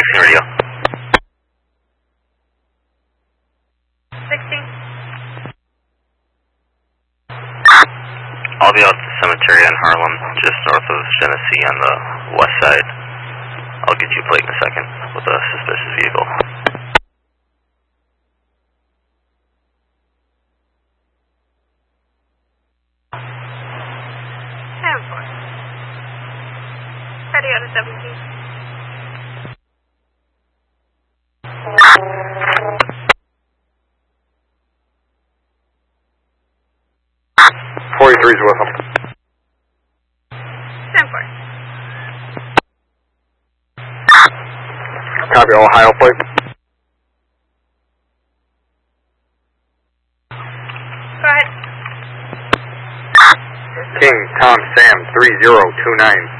16 radio. 16. I'll be out at the cemetery in Harlem, just north of Genesee on the west side. I'll get you a plate in a second with a suspicious vehicle. Ready out of 17. .43's with him. 10-4. Copy, Ohio plate. Go ahead. King Tom Sam 3029.